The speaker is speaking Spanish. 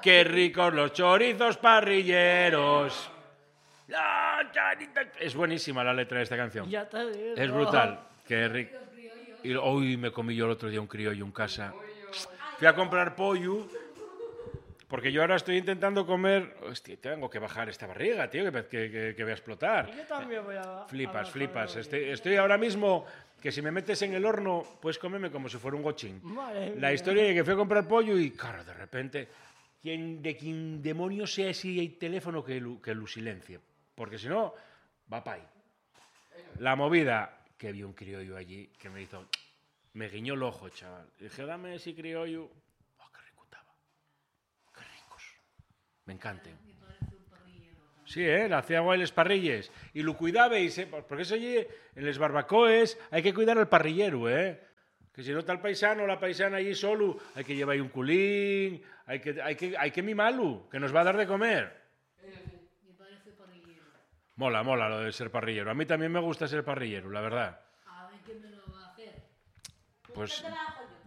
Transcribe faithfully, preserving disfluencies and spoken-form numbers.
qué ricos los chorizos parrilleros. Es buenísima la letra de esta canción. Ya te digo. Es brutal. Qué rico. Y hoy me comí yo el otro día un criollo en casa. Fui a comprar pollo. Porque yo ahora estoy intentando comer... Hostia, tengo que bajar esta barriga, tío, que, que, que voy a explotar. Yo también voy a... Flipas, a flipas. bajar Estoy, estoy ahora mismo que si me metes en el horno, puedes comerme como si fuera un gochín. Madre La mía. historia de que fui a comprar pollo y, claro, de repente, ¿quién, de quién demonios sea ese el teléfono que lo, que lo silencie? Porque si no, va pa' ahí. La movida, que vi un criollo allí que me hizo... Me guiñó el ojo, chaval. Y dije, dame ese criollo... Me encanten. Sí, eh, le hacía guay les parrilles. Y lo cuidabais, eh, porque eso allí, en les barbacoes, hay que cuidar al parrillero, eh. Que si no está el paisano o la paisana allí solo, hay que llevar ahí un culín, hay que, hay que, hay que mimarlo, que nos va a dar de comer. Mola, mola lo de ser parrillero. A mí también me gusta ser parrillero, la verdad. A ver quién me lo va a hacer. Pues...